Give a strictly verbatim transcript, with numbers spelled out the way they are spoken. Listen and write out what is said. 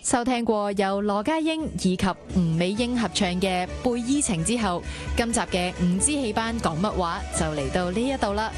收聽過由羅家英以及吳美英合唱嘅《貝伊情》之後，今集嘅五支戲班講乜話就嚟到呢一度啦。